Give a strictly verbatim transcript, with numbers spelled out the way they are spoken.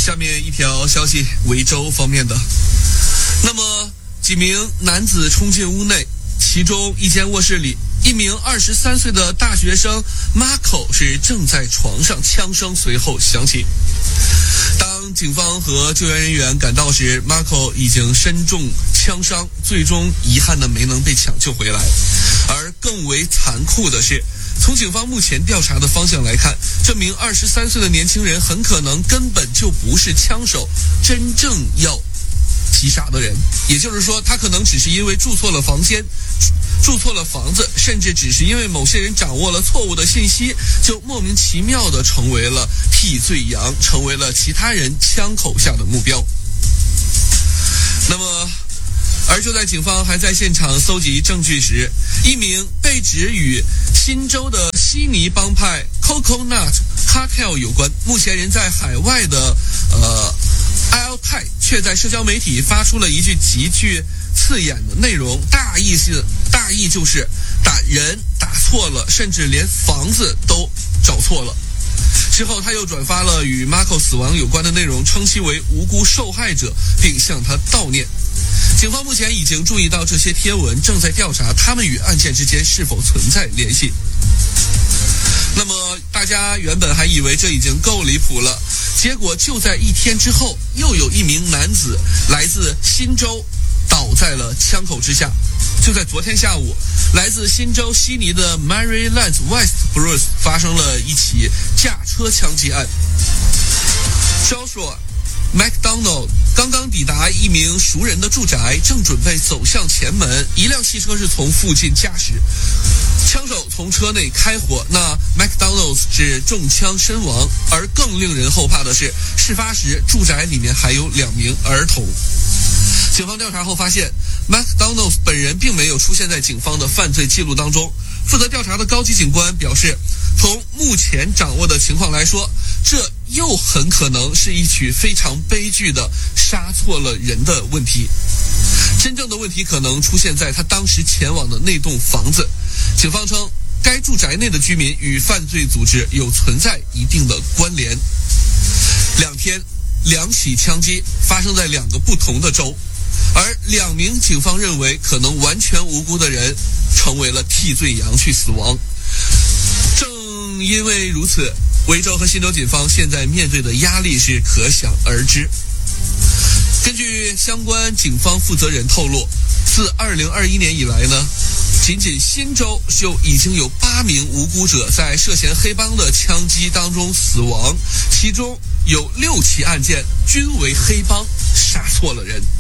下面一条消息，维州方面的。那么几名男子冲进屋内，其中一间卧室里，一名二十三岁的大学生 Marco 是正在床上，枪声随后响起。当警方和救援人员赶到时， Marco 已经身中枪伤，最终遗憾的没能被抢救回来。而更为残酷的是，从警方目前调查的方向来看，这名二十三岁的年轻人很可能根本就不是枪手真正要击杀的人，也就是说，他可能只是因为住错了房间，住错了房子，甚至只是因为某些人掌握了错误的信息，就莫名其妙的成为了替罪羊，成为了其他人枪口下的目标。那么而就在警方还在现场搜集证据时，一名被指与新州的悉尼帮派 Coconut Cartel 有关，目前人在海外的呃埃尔泰却在社交媒体发出了一句极具刺眼的内容，大意是大意就是打人打错了，甚至连房子都找错了。之后他又转发了与 Marco 死亡有关的内容，称其为无辜受害者，并向他悼念。警方目前已经注意到这些贴文，正在调查他们与案件之间是否存在联系。那么大家原本还以为这已经够离谱了，结果就在一天之后，又有一名男子来自新州倒在了枪口之下。就在昨天下午，来自新州悉尼的 Maryland West Bruce 发生了一起驾车枪击案。Joshua McDonald 刚刚抵达一名熟人的住宅，正准备走向前门，一辆汽车是从附近驾驶，枪手从车内开火，那 McDonald 是中枪身亡。而更令人后怕的是，事发时住宅里面还有两名儿童。警方调查后发现， McDonald 本人并没有出现在警方的犯罪记录当中。负责调查的高级警官表示，从目前掌握的情况来说，这又很可能是一起非常悲剧的杀错了人的问题。真正的问题可能出现在他当时前往的那栋房子。警方称，该住宅内的居民与犯罪组织有存在一定的关联。两天，两起枪击发生在两个不同的州，而两名警方认为可能完全无辜的人成为了替罪羊去死亡。正因为如此，维州和新州警方现在面对的压力是可想而知。根据相关警方负责人透露，自二零二一年以来呢，仅仅新州就已经有八名无辜者在涉嫌黑帮的枪击当中死亡，其中有六起案件均为黑帮杀错了人。